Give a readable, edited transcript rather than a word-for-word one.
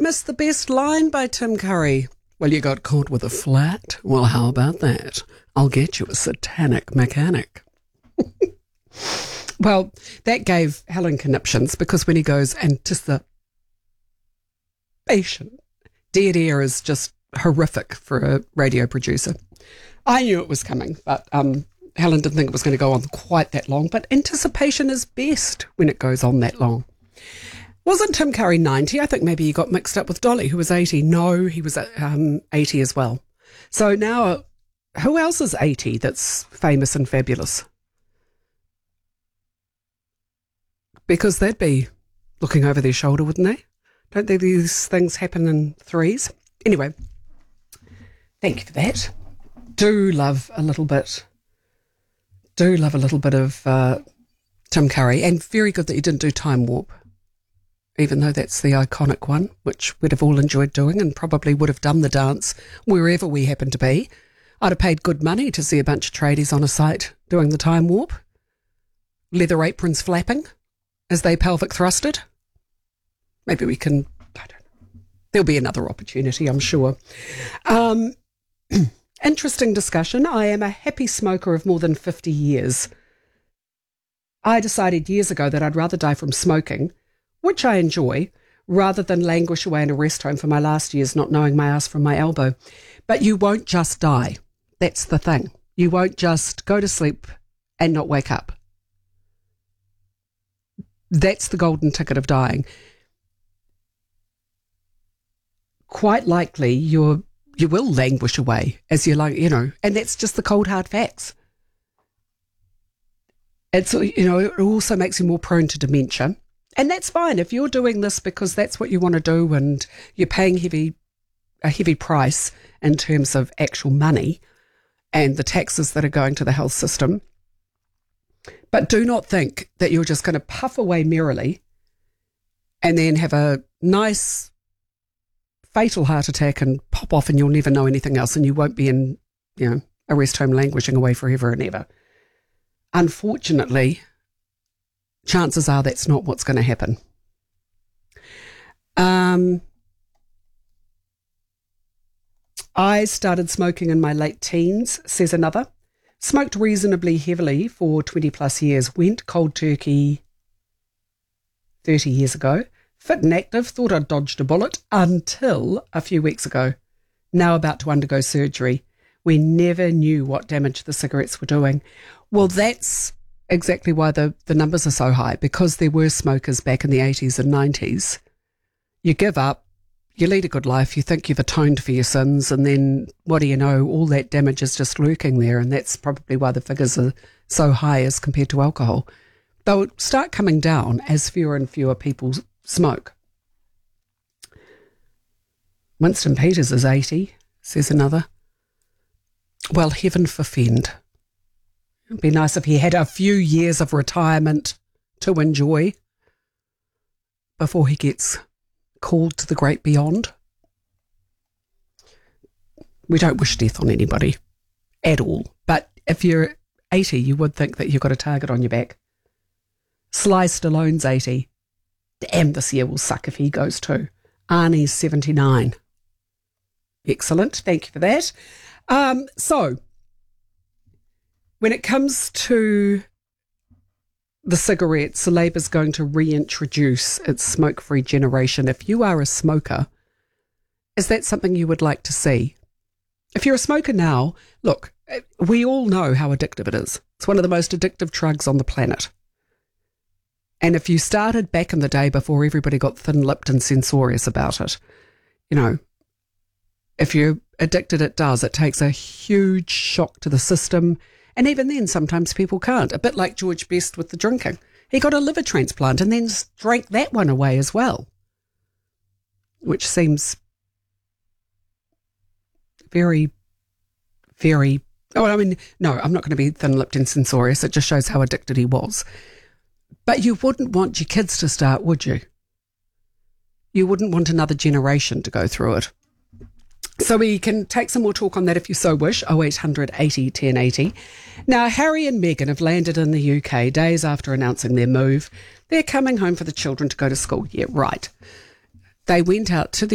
missed the best line by Tim Curry. Well, you got caught with a flat? Well, how about that? I'll get you a satanic mechanic. Well, that gave Helen conniptions because when he goes, anticipation, dead air is just horrific for a radio producer. I knew it was coming, but Helen didn't think it was going to go on quite that long. But anticipation is best when it goes on that long. Wasn't Tim Curry 90? I think maybe he got mixed up with Dolly, who was 80. No, he was 80 as well. So now, who else is 80 that's famous and fabulous? Because they'd be looking over their shoulder, wouldn't they? Don't these things happen in threes? Anyway, thank you for that. Do love a little bit of Tim Curry, and very good that you didn't do Time Warp, even though that's the iconic one, which we'd have all enjoyed doing and probably would have done the dance wherever we happen to be. I'd have paid good money to see a bunch of tradies on a site doing the Time Warp, leather aprons flapping as they pelvic thrusted. Maybe we can, I don't know. There'll be another opportunity, I'm sure. Interesting discussion. I am a happy smoker of more than 50 years. I decided years ago that I'd rather die from smoking, which I enjoy, rather than languish away in a rest home for my last years not knowing my ass from my elbow. But you won't just die. That's the thing. You won't just go to sleep and not wake up. That's the golden ticket of dying. Quite likely you will languish away as you're and that's just the cold hard facts. It's, it also makes you more prone to dementia. And that's fine if you're doing this because that's what you want to do and you're paying a heavy price in terms of actual money and the taxes that are going to the health system. But do not think that you're just going to puff away merrily and then have a nice fatal heart attack and pop off and you'll never know anything else and you won't be in, a rest home languishing away forever and ever. Unfortunately, chances are that's not what's going to happen. I started smoking in my late teens, says another. Smoked reasonably heavily for 20 plus years. Went cold turkey 30 years ago. Fit and active, thought I'd dodged a bullet until a few weeks ago. Now about to undergo surgery. We never knew what damage the cigarettes were doing. Well, that's exactly why the numbers are so high, because there were smokers back in the 80s and 90s. You give up, you lead a good life, you think you've atoned for your sins, and then, what do you know, all that damage is just lurking there, and that's probably why the figures are so high as compared to alcohol. They'll start coming down as fewer and fewer people smoke. Winston Peters is 80, says another. Well, heaven forfend. It'd be nice if he had a few years of retirement to enjoy before he gets called to the great beyond. We don't wish death on anybody at all, but if you're 80, you would think that you've got a target on your back. Sly Stallone's 80. Damn, this year will suck if he goes too. Arnie's 79. Excellent, thank you for that. So, when it comes to the cigarettes, Labour's going to reintroduce its smoke-free generation. If you are a smoker, is that something you would like to see? If you're a smoker now, look, we all know how addictive it is. It's one of the most addictive drugs on the planet. And if you started back in the day before everybody got thin-lipped and censorious about it, if you're addicted, it does. It takes a huge shock to the system. And even then, sometimes people can't. A bit like George Best with the drinking. He got a liver transplant and then drank that one away as well, which seems very, very... no, I'm not going to be thin-lipped and censorious. It just shows how addicted he was. But you wouldn't want your kids to start, would you? You wouldn't want another generation to go through it. So we can take some more talk on that if you so wish, 0800 80 1080. Now, Harry and Meghan have landed in the UK days after announcing their move. They're coming home for the children to go to school. Yeah, right. They went out to the